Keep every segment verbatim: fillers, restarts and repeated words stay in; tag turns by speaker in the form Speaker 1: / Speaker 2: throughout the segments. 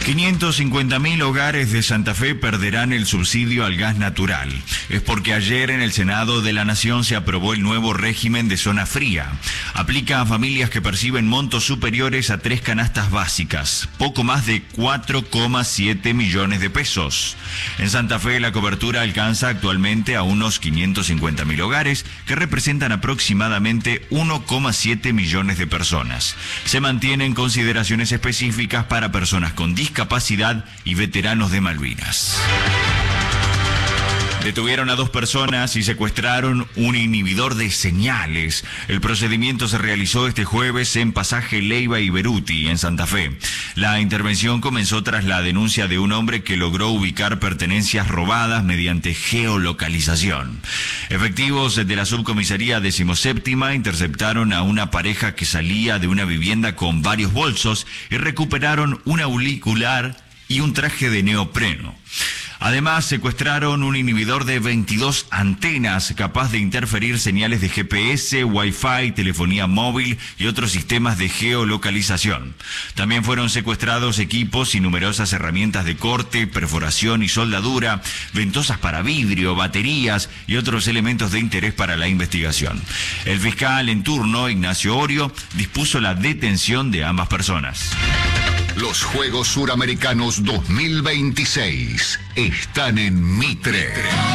Speaker 1: quinientos cincuenta mil hogares de Santa Fe perderán el subsidio al gas natural. Es porque ayer en el Senado de la Nación se aprobó el nuevo régimen de zona fría. Aplica a familias que perciben montos superiores a tres canastas básicas, poco más de cuatro coma siete millones de pesos. En Santa Fe la cobertura alcanza actualmente a unos quinientos cincuenta mil hogares, que representan aproximadamente uno coma siete millones de personas. Se mantienen consideraciones específicas para personas con discapacidad Capacidad y veteranos de Malvinas. Detuvieron a dos personas y secuestraron un inhibidor de señales. El procedimiento se realizó este jueves en Pasaje Leiva y Beruti, en Santa Fe. La intervención comenzó tras la denuncia de un hombre que logró ubicar pertenencias robadas mediante geolocalización. Efectivos de la subcomisaría decimoséptima interceptaron a una pareja que salía de una vivienda con varios bolsos y recuperaron un auricular y un traje de neopreno. Además, secuestraron un inhibidor de veintidós antenas capaz de interferir señales de G P S, Wi-Fi, telefonía móvil y otros sistemas de geolocalización. También fueron secuestrados equipos y numerosas herramientas de corte, perforación y soldadura, ventosas para vidrio, baterías y otros elementos de interés para la investigación. El fiscal en turno, Ignacio Orio, dispuso la detención de ambas personas.
Speaker 2: Los Juegos Suramericanos dos mil veintiséis están en Mitre.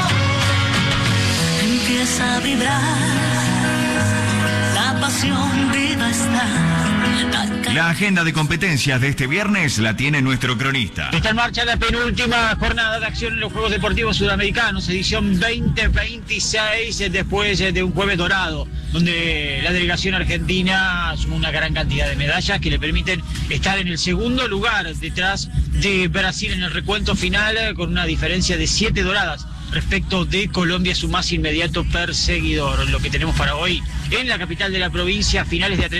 Speaker 3: Empieza a vibrar, la pasión viva está.
Speaker 1: La agenda de competencias de este viernes la tiene nuestro cronista.
Speaker 4: Está en marcha la penúltima jornada de acción en los Juegos Deportivos Sudamericanos, edición veinte veintiséis, después de un jueves dorado, donde la delegación argentina sumó una gran cantidad de medallas que le permiten estar en el segundo lugar detrás de Brasil en el recuento final, con una diferencia de siete doradas respecto de Colombia, su más inmediato perseguidor. Lo que tenemos para hoy en la capital de la provincia, finales de atletismo.